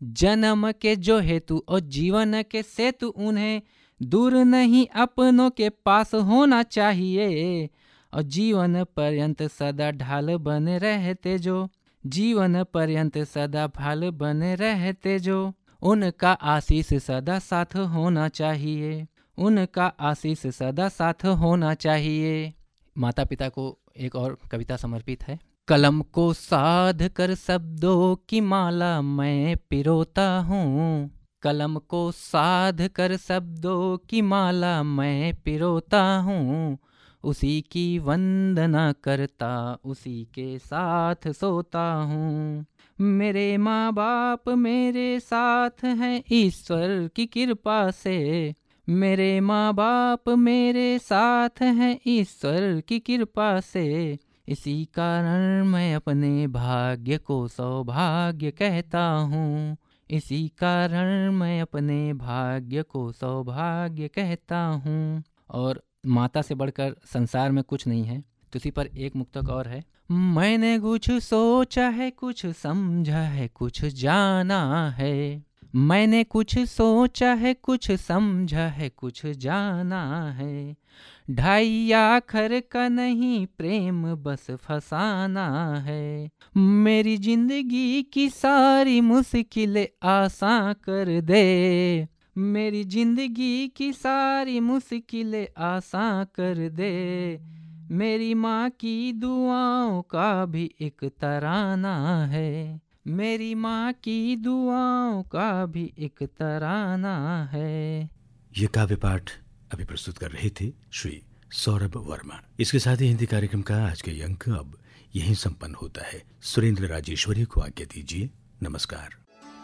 जन्म के जो हेतु और जीवन के सेतु उन्हें दूर नहीं अपनों के पास होना चाहिए। और जीवन पर्यंत सदा ढाल बने रहते जो, जीवन पर्यंत सदा ढाल बने रहते जो, उनका आशीष सदा साथ होना चाहिए, उनका आशीष सदा साथ होना चाहिए। माता पिता को एक और कविता समर्पित है। कलम को साध कर शब्दों की माला मैं पिरोता हूँ, कलम को साध कर शब्दों की माला मैं पिरोता हूँ, उसी की वंदना करता उसी के साथ सोता हूँ। मेरे माँ बाप मेरे साथ हैं ईश्वर की कृपा से, मेरे माँ बाप मेरे साथ हैं ईश्वर की कृपा से, इसी कारण मैं अपने भाग्य को सौभाग्य कहता हूँ, इसी कारण मैं अपने भाग्य को सौभाग्य कहता हूँ। और माता से बढ़कर संसार में कुछ नहीं है। तो इसी पर एक मुक्तक और है। मैंने कुछ सोचा है, कुछ समझा है, कुछ जाना है, मैंने कुछ सोचा है, कुछ समझा है, कुछ जाना है, ढाई आखर का नहीं प्रेम बस फसाना है, मेरी जिंदगी की सारी मुश्किलें आसान कर दे, मेरी जिंदगी की सारी मुश्किलें आसान कर दे, मेरी माँ की दुआओं का भी एक तराना है, मेरी माँ की दुआओं का भी एक तराना है। ये काव्य पाठ अभी प्रस्तुत कर रहे थे श्री सौरभ वर्मा। इसके साथ ही हिंदी कार्यक्रम का आज का अंक अब यहीं संपन्न होता है। सुरेंद्र राजेश्वरी को आज्ञा दीजिए। नमस्कार।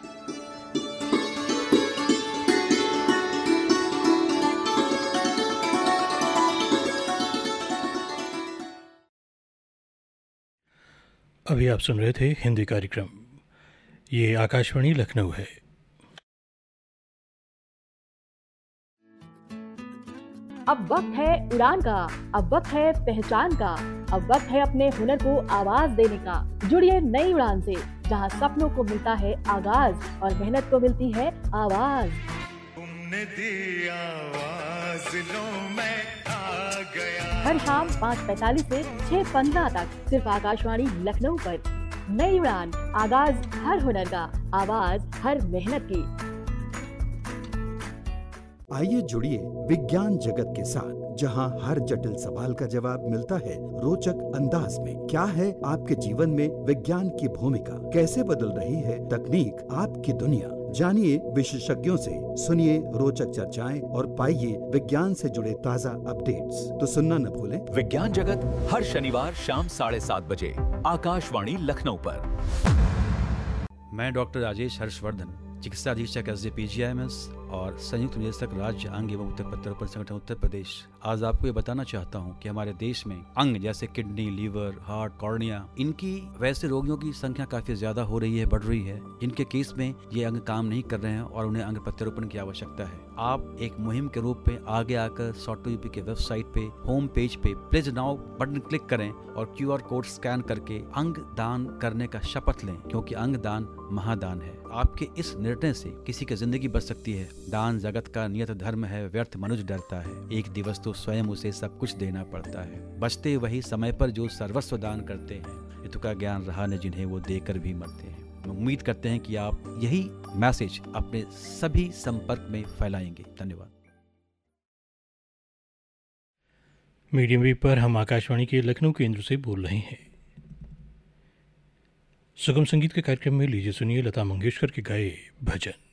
अभी आप सुन रहे थे हिंदी कार्यक्रम। ये आकाशवाणी लखनऊ है। अब वक्त है उड़ान का, अब वक्त है पहचान का, अब वक्त है अपने हुनर को आवाज देने का। जुड़िए नई उड़ान से, जहां सपनों को मिलता है आगाज और मेहनत को मिलती है आवाज। तुमने दी आवाज, लो मैं आ गया। हर शाम 5:45 से 6:15 तक सिर्फ आकाशवाणी लखनऊ पर। नई उड़ान, आगाज हर हुनर का, आवाज हर मेहनत की। आइए जुड़िए विज्ञान जगत के साथ, जहां हर जटिल सवाल का जवाब मिलता है रोचक अंदाज में। क्या है आपके जीवन में विज्ञान की भूमिका, कैसे बदल रही है तकनीक आपकी दुनिया। जानिए विशेषज्ञों से, सुनिए रोचक चर्चाएं और पाइए विज्ञान से जुड़े ताजा अपडेट्स। तो सुनना न भूलें विज्ञान जगत हर शनिवार शाम 7:30 बजे आकाशवाणी लखनऊ पर। मैं डॉक्टर राजेश हर्षवर्धन, चिकित्सा अधीक्षक SJPGIMS और संयुक्त निदेशक राज्य अंग एवं उत्तर प्रत्यारोपण संगठन उत्तर प्रदेश, आज आपको ये बताना चाहता हूँ कि हमारे देश में अंग जैसे किडनी, लीवर, हार्ट, कॉर्निया, इनकी वैसे रोगियों की संख्या काफी ज्यादा हो रही है, बढ़ रही है। इनके केस में ये अंग काम नहीं कर रहे हैं और उन्हें अंग प्रत्यारोपण की आवश्यकता है। आप एक मुहिम के रूप में आगे आकर SOT2UP के वेबसाइट पे, होम पेज पे प्लीज नाउ बटन क्लिक करें और QR कोड स्कैन करके अंग दान करने का शपथ लें, क्योंकि अंग दान महादान है। आपके इस निर्णय से किसी की जिंदगी बच सकती है। दान जगत का नियत धर्म है, व्यर्थ मनुष्य डरता है। एक दिवस तो स्वयं उसे सब कुछ देना पड़ता है। बचते वही समय पर जो सर्वस्व दान करते हैं, हितु का ज्ञान रहा न जिन्हें वो देकर भी मरते हैं। उम्मीद करते हैं कि आप यही मैसेज अपने सभी संपर्क में फैलाएंगे। धन्यवाद। मीडियम वेव पर हम आकाशवाणी के लखनऊ केंद्र से बोल रहे हैं। सुगम संगीत के कार्यक्रम में लीजिए सुनिए लता मंगेशकर के गाए भजन।